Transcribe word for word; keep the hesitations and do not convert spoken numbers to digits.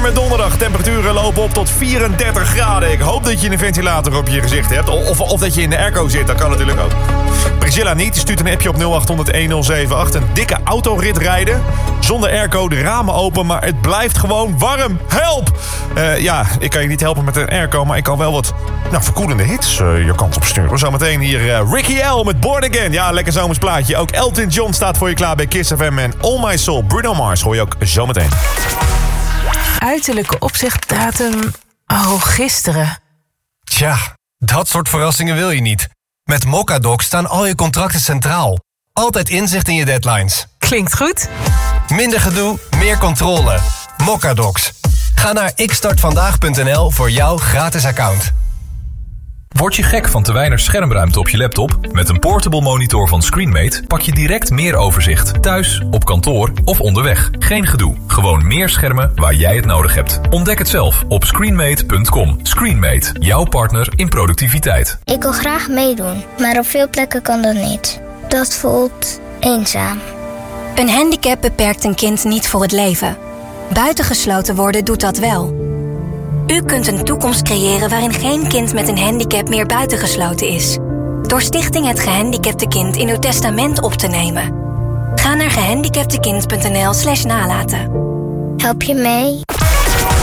warme donderdag. Temperaturen lopen op tot vierendertig graden. Ik hoop dat je een ventilator op je gezicht hebt. Of, of dat je in de airco zit, dat kan natuurlijk ook. Priscilla niet, die stuurt een appje op nul acht honderd een nul zeven acht. Een dikke autorit rijden. Zonder airco, de ramen open, maar het blijft gewoon warm. Help! Uh, ja, ik kan je niet helpen met een airco, maar ik kan wel wat nou, verkoelende hits uh, je kant op sturen. Zometeen hier uh, Ricky L met Born Again. Ja, lekker zomers plaatje. Ook Elton John staat voor je klaar bij Kiss F M. En All My Soul, Bruno Mars, hoor je ook zometeen. Uiterlijke opzichtdatum... Oh, gisteren. Tja, dat soort verrassingen wil je niet. Met Mocadoc staan al je contracten centraal. Altijd inzicht in je deadlines. Klinkt goed. Minder gedoe, meer controle. Mocadocs. Ga naar ik start vandaag punt n l voor jouw gratis account. Word je gek van te weinig schermruimte op je laptop? Met een portable monitor van Screenmate pak je direct meer overzicht. Thuis, op kantoor of onderweg. Geen gedoe. Gewoon meer schermen waar jij het nodig hebt. Ontdek het zelf op screenmate punt com. Screenmate, jouw partner in productiviteit. Ik wil graag meedoen, maar op veel plekken kan dat niet. Dat voelt eenzaam. Een handicap beperkt een kind niet voor het leven. Buitengesloten worden doet dat wel. U kunt een toekomst creëren waarin geen kind met een handicap meer buitengesloten is. Door Stichting Het Gehandicapte Kind in uw testament op te nemen. Ga naar gehandicaptekind punt n l slash nalaten. Help je mee?